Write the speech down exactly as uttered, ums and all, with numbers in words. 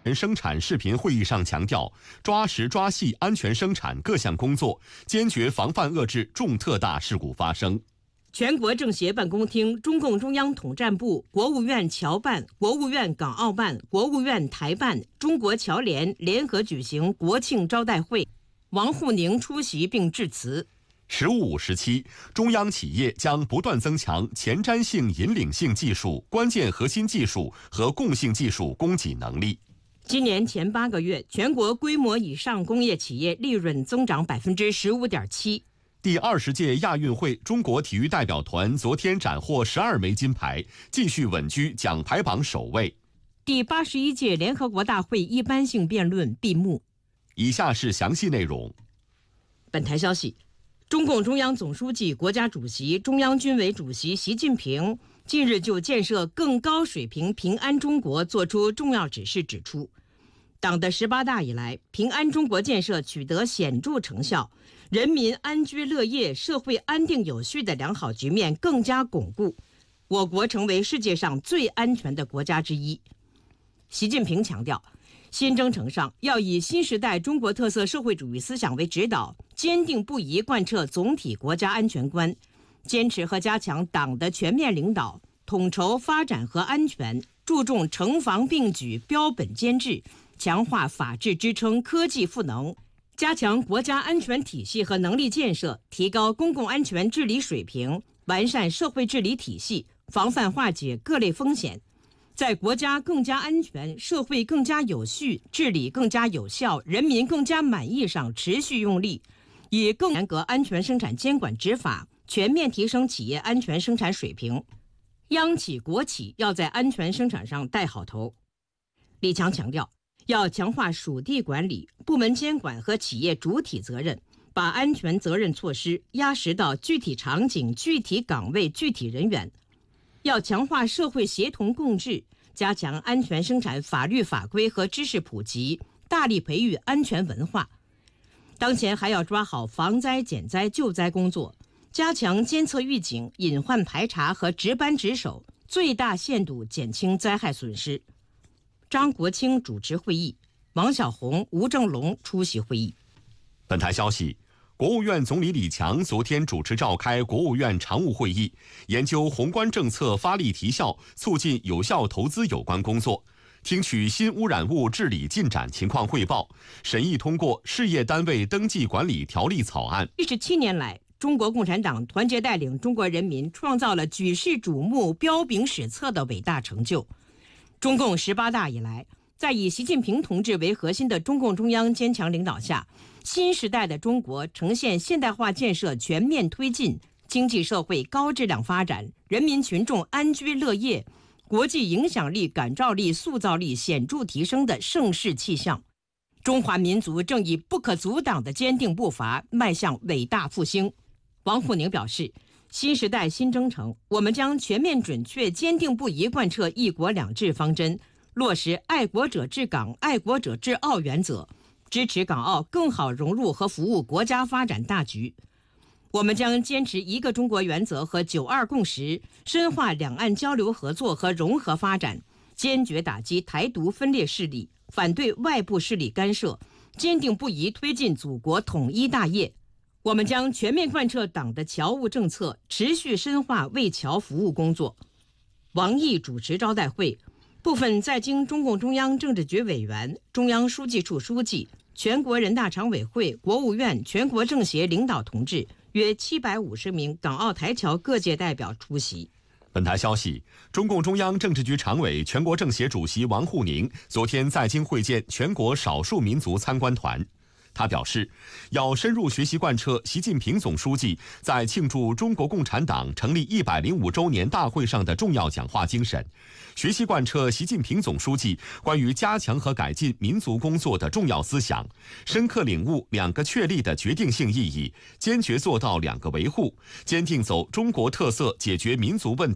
生产视频会议上强调，抓实抓细安全生产各项工作，坚决防范遏制重特大事故发生。 全国政协办公厅、中共中央统战部、国务院侨办、国务院港澳办、国务院台办、中国侨联联合举行国庆招待会，王沪宁出席并致辞。 十五五时期，中央企业将不断增强前瞻性、引领性技术、关键核心技术和共性技术供给能力。 今年前八个月，全国规模以上工业企业利润增长百分之十五点七。 第二十届亚运会中国体育代表团昨天斩获十二枚金牌，继续稳居奖牌榜首位。 第八十一届联合国大会一般性辩论闭幕。 以下是详细内容。 本台消息，中共中央总书记、国家主席、中央军委主席习近平近日就建设更高水平平安中国作出重要指示，指出，党的十八大以来，平安中国建设取得显著成效，人民安居乐业、社会安定有序的良好局面更加巩固，我国成为世界上最安全的国家之一。习近平强调，新征程上要以新时代中国特色社会主义思想为指导，坚定不移贯彻总体国家安全观，坚持和加强党的全面领导，统筹发展和安全，注重城防并举、标本兼治，强化法治支撑、科技赋能，加强国家安全体系和能力建设，提高公共安全治理水平，完善社会治理体系，防范化解各类风险，在国家更加安全、社会更加有序、治理更加有效、人民更加满意上持续用力，以更严格安全生产监管执法，全面提升企业安全生产水平。央企国企要在安全生产上带好头。李强强调，要强化属地管理、部门监管和企业主体责任，把安全责任措施压实到具体场景、具体岗位、具体人员。要强化社会协同共治，加强安全生产法律法规和知识普及，大力培育安全文化。当前还要抓好防灾减灾救灾工作，加强监测预警、隐患排查和值班值守，最大限度减轻灾害损失。张国清主持会议，王小红、吴正龙出席会议。 本台消息，国务院总理李强昨天主持召开国务院常务会议，研究宏观政策发力提效、促进有效投资有关工作，听取新污染物治理进展情况汇报，审议通过事业单位登记管理条例草案。 七十七年来，中国共产党团结带领中国人民创造了举世瞩目、彪炳史册的伟大成就。中共十八大以来，在以习近平同志为核心的中共中央坚强领导下，新时代的中国呈现现代化建设全面推进、经济社会高质量发展、人民群众安居乐业、国际影响力、感召力、塑造力显著提升的盛世气象。中华民族正以不可阻挡的坚定步伐迈向伟大复兴。王沪宁表示，新时代新征程，我们将全面准确、坚定不移贯彻一国两制方针，落实爱国者治港、爱国者治澳原则，支持港澳更好融入和服务国家发展大局。我们将坚持一个中国原则和九二共识，深化两岸交流合作和融合发展，坚决打击台独分裂势力，反对外部势力干涉，坚定不移推进祖国统一大业。我们将全面贯彻党的侨务政策，持续深化为侨服务工作。王毅主持招待会，部分在京中共中央政治局委员、中央书记处书记、全国人大常委会、国务院、全国政协领导同志约七百五十名港澳台侨各界代表出席。 本台消息，中共中央政治局常委、全国政协主席王沪宁昨天在京会见全国少数民族参观团。他表示，要深入学习贯彻习近平总书记在庆祝中国共产党成立一百零五周年大会上的重要讲话精神，学习贯彻习近平总书记关于加强和改进民族工作的重要思想，深刻领悟两个确立的决定性意义，坚决做到两个维护，坚定走中国特色解决民族问题